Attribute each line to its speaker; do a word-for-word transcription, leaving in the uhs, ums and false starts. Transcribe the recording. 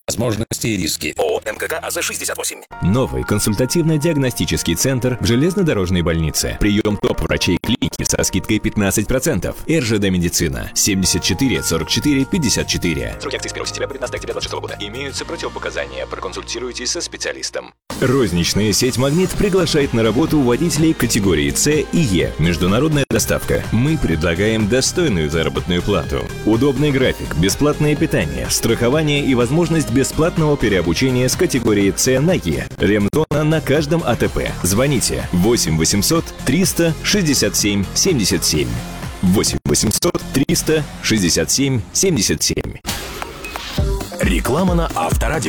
Speaker 1: возможности и риски. ООО МКК АЗ шестьдесят восемь.
Speaker 2: Новый консультативно-диагностический центр в железнодорожной больнице. Прием топ-врачей клиники со скидкой пятнадцать процентов. РЖД Медицина. семьдесят четыре сорок четыре пятьдесят четыре.
Speaker 3: Срок акции с первого сентября по пятнадцатое октября двадцать шестого года.
Speaker 2: Имеются противопоказания. Проконсультируйтесь со специалистом. Розничная сеть «Магнит» приглашает на работу водителей категории С и Е. Международная доставка. Мы предлагаем достойную заработную плату, удобный график, бесплатное питание, страхование и возможность бесплатного переобучения с категории С на Е. Ремзона на каждом АТП. Звоните восемь восемьсот триста шестьдесят семь семьдесят семь. восемь восемьсот триста шестьдесят семь семьдесят семь.
Speaker 4: Реклама на Авторадио.